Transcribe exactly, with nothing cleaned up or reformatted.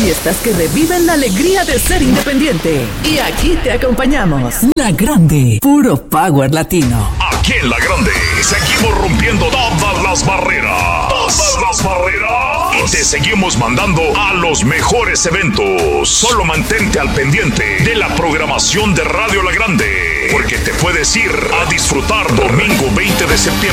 fiestas que reviven la alegría de ser independiente. Y aquí te acompañamos. La Grande, puro power latino. Aquí en La Grande seguimos rompiendo todas las barreras. Todas las barreras. Y te seguimos mandando a los mejores eventos. Solo mantente al pendiente de la programación de Radio La Grande, porque te puedes ir a disfrutar domingo veinte de septiembre